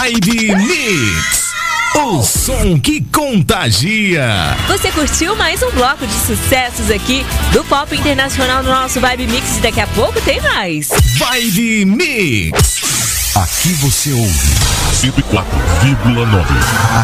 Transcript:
Vibe Mix, o som que contagia. Você curtiu mais um bloco de sucessos aqui do Pop Internacional no nosso Vibe Mix e daqui a pouco tem mais. Vibe Mix. Aqui você ouve 104,9.